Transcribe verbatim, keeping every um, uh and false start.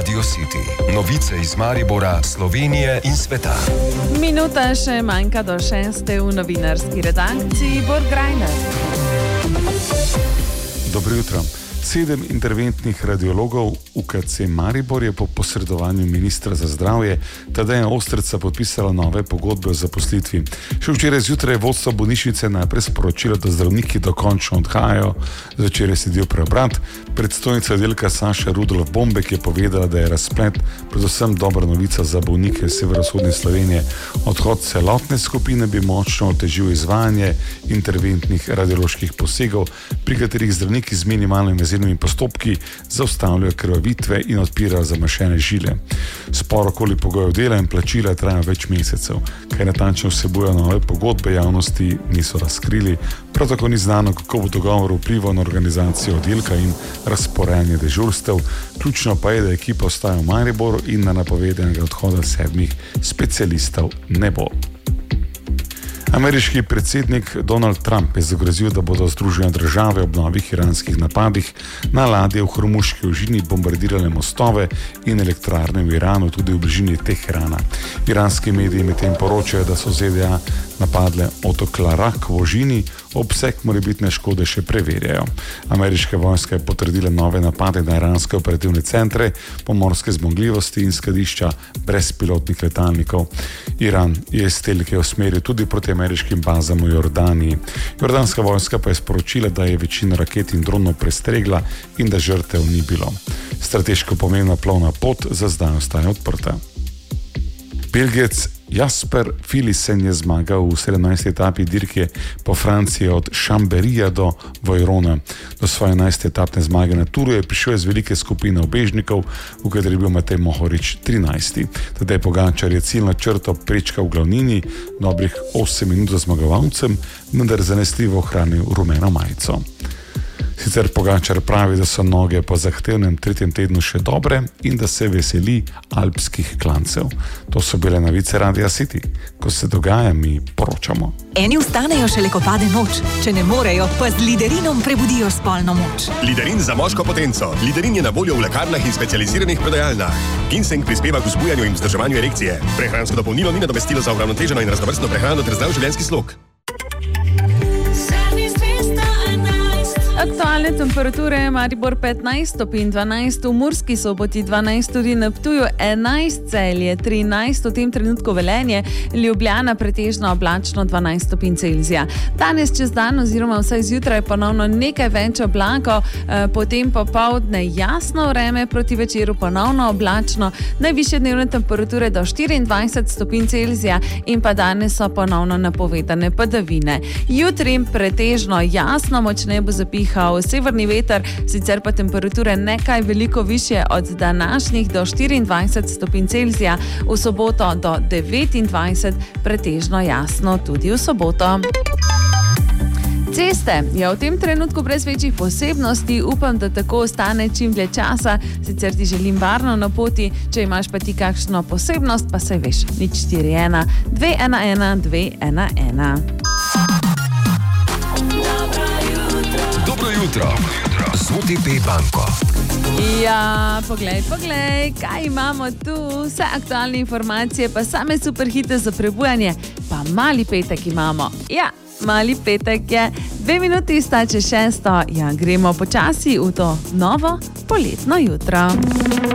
Radio City. Novice iz Maribora, Slovenije in sveta. Minuta še manjka do šeste v novinarski redakciji. Borgrajner. Dobro jutro. Sedem interventnih radiologov U K C Maribor je po posredovanju ministra za zdravje Tadeja Osterca podpisalo nove pogodbe o zaposlitvi. Še včeraj zjutraj je vodstvo bolnišnice najprej sporočilo, da zdravniki dokončno odhajajo, zvečer je sledil preobrat. Predstojnica oddelka Saša Rudolf Bombek je povedala, da je razplet predvsem dobra novica za bolnike severovzhodne Slovenije. Odhod celotne skupine bi močno otežil izvajanje interventnih radioloških posegov, pri katerih zdravniki z minimalno invazivnimi postopki zaustavljajo krvavitve in odpirajo zamašene žile. Spor okoli pogojev dela in plačila traja več mesecev. Kaj natančno vsebujejo nove pogodbe, javnosti niso razkrili. Prav tako ni znano, kako bo dogovor vplival na organizacijo oddelka in razporejanje dežurstev. Ključno pa je, da ekipa ostaja v Mariboru in na napovedanega odhoda sedmih specialistov ne bo. Ameriški predsednik Donald Trump je zagrozil, da bodo Združene države ob novih iranskih napadih na ladje v Hormuški ožini bombardirale mostove in elektrarne v Iranu, tudi v bližini Teherana. Iranski mediji medtem poročajo, da so Z D A napadle otok Larak v ožini, obseg morebitne škode še preverjajo. Ameriška vojska je potrdila nove napade na iranske operativne centre, pomorske zmogljivosti in skladišča brezpilotnih letalnikov. Iran je izstrelke usmeril tudi proti ameriškim bazam v Jordaniji. Jordanska vojska pa je sporočila, da je večino raket in dronov prestregla in da žrtev ni bilo. Strateško pomembna plovna pot za zdaj ostaja odprta. Belgijec Jasper Philipsen je zmagal v sedemnajsti etapi dirke po Franciji od Chambéryja do Vojrona. Do svoje enajste etapne zmage na Turu je prišel iz velike skupine ubežnikov, v kateri je bil Matej Mohorič trinajsti. Tadej Pogačar je ciljno črto prečkal v glavnini, dobrih osem minut za zmagovalcem, vendar zanesljivo ohranil rumeno majico. Sicer Pogačar pravi, da so noge po zahtevnem tretjem tednu še dobre in da se veseli alpskih klancev. To so bile novice Radia City. Ko se dogaja, mi poročamo. Eni vstanejo šele, ko pade noč. Če ne morejo, pa z Liderinom prebudijo spolno moč. Liderin za moško potenco. Liderin je na voljo v lekarnah in specializiranih prodajalnah. Ginseng prispeva k vzbujanju in vzdrževanju erekcije. Prehransko dopolnilo ni nadomestilo za uravnoteženo in raznovrstno prehrano ter zdrav življenjski slog. Aktualne temperature: Maribor petnajst stopinj, dvanajst v Murski Soboti, dvanajst tudi na Ptuju, enajst Celje, trinajst v tem trenutku Velenje, Ljubljana pretežno oblačno, dvanajst stopinj Celzija. Danes čez dan oziroma vsaj zjutraj ponovno nekaj več oblakov, potem popoldne jasno vreme, proti večeru ponovno oblačno, najvišje dnevne temperature do štiriindvajset stopinj Celzija in pa danes so ponovno napovedane padavine. Jutri pretežno jasno, močneje bo zapihal severni veter, sicer pa temperature nekaj veliko višje od današnjih do štiriindvajset stopinj Celzija, v soboto do devetindvajset, pretežno jasno tudi v soboto. Ceste je v tem trenutku brez večjih posebnosti, upam, da tako ostane čim dlje časa, sicer ti želim varno na poti, če imaš pa ti kakšno posebnost, pa se veš, nič štiri ena dve ena ena dve ena ena. Dobro jutro, z O T P banko. Ja, poglej, poglej, kaj imamo tu, vse aktualne informacije, pa same superhite za prebujanje, pa mali petek imamo. Ja, mali petek je, dve minuti sta čez šesto, ja, gremo počasi v to novo poletno jutro.